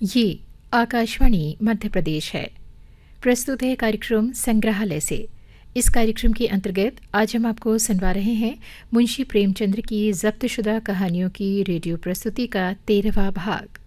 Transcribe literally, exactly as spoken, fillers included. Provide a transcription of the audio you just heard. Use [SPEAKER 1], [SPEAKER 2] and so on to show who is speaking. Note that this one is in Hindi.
[SPEAKER 1] ये आकाशवाणी मध्य प्रदेश है। प्रस्तुत है कार्यक्रम संग्रहालय से। इस कार्यक्रम के अंतर्गत आज हम आपको सुनवा रहे हैं मुंशी प्रेमचंद्र की जब्तशुदा कहानियों की रेडियो प्रस्तुति का तेरहवां भाग।